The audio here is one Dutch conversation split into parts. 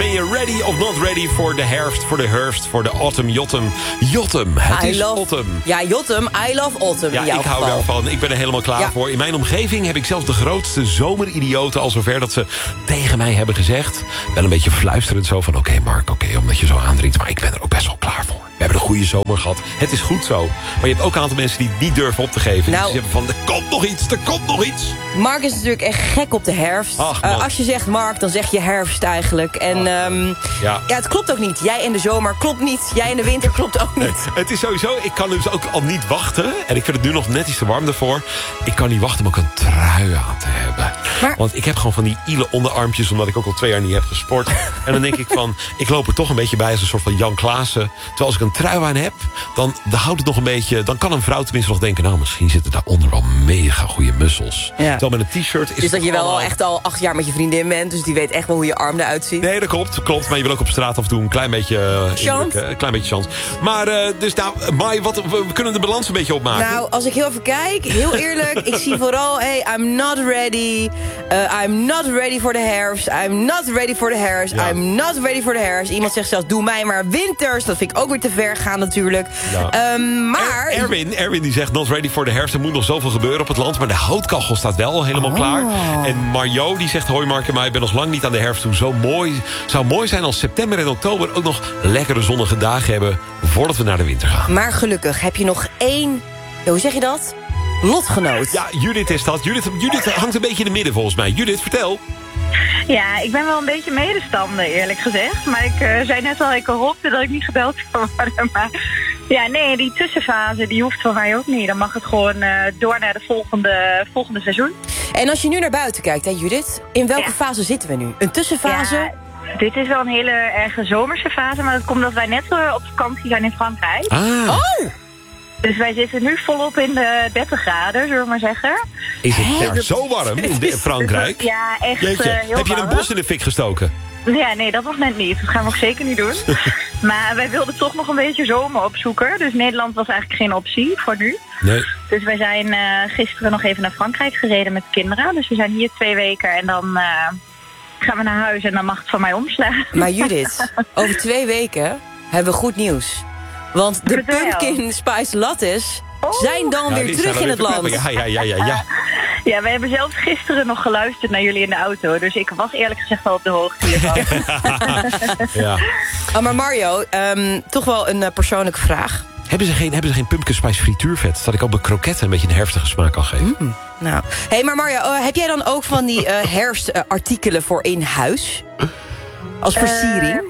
Ben je ready of not ready voor de herfst, voor de herfst, voor de autumn, Jotum? Jotum, het is autumn. Ja, Jotum, I love autumn. Ja, ik hou daarvan. Ik ben er helemaal klaar voor. In mijn omgeving heb ik zelfs de grootste zomeridioten al zover dat ze tegen mij hebben gezegd. Wel een beetje fluisterend zo van, oké, Mark, omdat je zo aandringt. Maar ik ben er ook best wel klaar voor. We hebben een goede zomer gehad. Het is goed zo. Maar je hebt ook een aantal mensen die het niet durven op te geven. Nou, die zeggen van, er komt nog iets. Mark is natuurlijk echt gek op de herfst. Als je zegt Mark, dan zeg je herfst eigenlijk. En ja, het klopt ook niet. Jij in de zomer klopt niet. Jij in de winter klopt ook niet. Nee, het is sowieso, ik kan dus ook al niet wachten. En ik vind het nu nog net iets te warm ervoor. Ik kan niet wachten om ook een trui aan te hebben. Maar, want ik heb gewoon van die ile onderarmpjes, omdat ik ook al 2 jaar niet heb gesport. En dan denk ik van, ik loop er toch een beetje bij als een soort van Jan Klaassen. Terwijl als ik een trui aan heb, dan houdt het nog een beetje. Dan kan een vrouw tenminste nog denken, nou, misschien zitten daaronder wel mega goede mussels. Ja. Terwijl met een t-shirt is. Dus dat je wel echt al 8 jaar met je vriendin bent, dus die weet echt wel hoe je arm eruit ziet. Nee, dat klopt. Maar je wil ook op straat af en toe een klein beetje chance. Maar dus nou, Mai, we kunnen de balans een beetje opmaken. Nou, als ik heel even kijk, heel eerlijk, ik zie vooral, hey, I'm not ready. I'm not ready for the herfst. I'm not ready for the herfst. Ja. I'm not ready for the herfst. Iemand zegt zelfs, doe mij maar winters. Dat vind ik ook weer te ver gaan natuurlijk. Ja. Maar Erwin die zegt, not ready for the herfst. Er moet nog zoveel gebeuren op het land. Maar de houtkachel staat wel helemaal klaar. En Mario die zegt, hoi Mark en mij, ik ben nog lang niet aan de herfst toe. Zou mooi zijn als september en oktober ook nog lekkere zonnige dagen hebben voordat we naar de winter gaan. Maar gelukkig heb je nog 1, hoe zeg je dat? Lotgenoot. Ja, Judith is dat. Judith hangt een beetje in het midden volgens mij. Judith, vertel. Ja, ik ben wel een beetje medestander, eerlijk gezegd. Maar ik zei net al, ik hoopte dat ik niet gebeld zou worden. Maar ja, nee, die tussenfase, die hoeft voor mij ook niet. Dan mag het gewoon door naar de volgende seizoen. En als je nu naar buiten kijkt, hè Judith, in welke fase zitten we nu? Een tussenfase? Ja, dit is wel een hele erge zomerse fase, maar dat komt omdat wij net op vakantie zijn in Frankrijk. Oh! Dus wij zitten nu volop in de 30 graden, zullen we maar zeggen. Is het daar zo warm in Frankrijk? Ja, echt heel Heb je warm. een bos in de fik gestoken? Ja, nee, dat nog net niet. Dat gaan we ook zeker niet doen. Maar wij wilden toch nog een beetje zomer opzoeken. Dus Nederland was eigenlijk geen optie voor nu. Nee. Dus wij zijn gisteren nog even naar Frankrijk gereden met de kinderen. Dus we zijn hier 2 weken en dan gaan we naar huis en dan mag het van mij omslaan. Maar Judith, over 2 weken hebben we goed nieuws. Want de pumpkin spice lattes zijn dan weer terug in het land. Ja. Ja, wij hebben zelfs gisteren nog geluisterd naar jullie in de auto. Dus ik was eerlijk gezegd wel op de hoogte hiervan. Ja. Oh, maar Mario, toch wel een persoonlijke vraag. Hebben ze geen pumpkin spice frituurvet? Dat ik ook bij kroketten een beetje een herfstige smaak kan geven. Nou, hey, maar Mario, heb jij dan ook van die herfstartikelen voor in huis? Als versiering?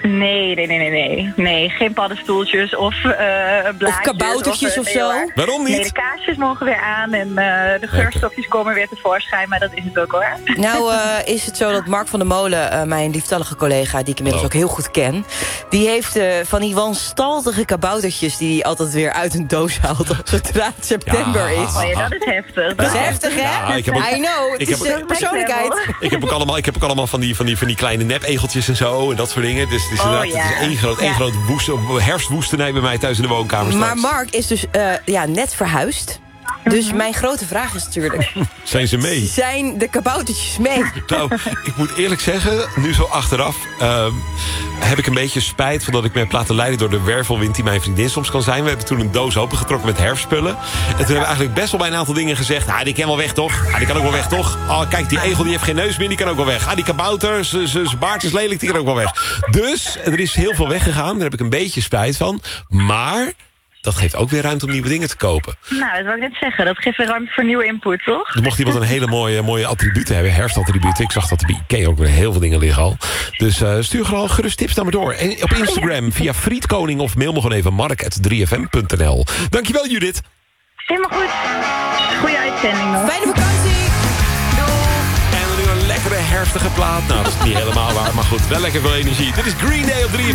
Nee, geen paddenstoeltjes of blaadjes. Of kaboutertjes of zo? Waarom niet? Nee, de kaarsjes mogen weer aan en de geurstofjes komen weer tevoorschijn, maar dat is het ook hoor. Nou is het zo dat Mark van der Molen, mijn lieftallige collega, die ik inmiddels ook heel goed ken, die heeft van die wanstaltige kaboutertjes die hij altijd weer uit een doos haalt zodra het september is. Oh ja, dat is heftig. Dat is heftig, hè? Ja, I know, het is persoonlijkheid. Ik heb ook allemaal van die kleine nepegeltjes en zo en dat soort dingen. Dus het is één groot herfstwoestenij bij mij thuis in de woonkamer straks. Maar Mark is dus net verhuisd. Dus mijn grote vraag is natuurlijk, zijn ze mee? Zijn de kaboutertjes mee? Nou, ik moet eerlijk zeggen, nu zo achteraf heb ik een beetje spijt van dat ik me heb laten leiden door de wervelwind die mijn vriendin soms kan zijn. We hebben toen een doos opengetrokken met herfstspullen. En toen hebben we eigenlijk best wel bij een aantal dingen gezegd, die kan wel weg toch? Die kan ook wel weg toch? Oh, kijk, die egel die heeft geen neus meer, die kan ook wel weg. Die kabouter, zijn baard is lelijk, die kan ook wel weg. Dus er is heel veel weggegaan, daar heb ik een beetje spijt van. Maar dat geeft ook weer ruimte om nieuwe dingen te kopen. Nou, dat wil ik net zeggen. Dat geeft weer ruimte voor nieuwe input, toch? Er mocht iemand een hele mooie attributen hebben, herfstattributen. Ik zag dat er bij Ikea ook weer heel veel dingen liggen al. Dus stuur gewoon gerust tips naar me door. En op Instagram via Frietkoning of mail me gewoon even mark@3fm.nl. Dankjewel, Judith. Helemaal goed. Goeie uitzending nog. Fijne vakantie! En dan nu een lekkere herfstige plaat. Nou, dat is niet helemaal waar, maar goed, wel lekker veel energie. Dit is Green Day op 3FM.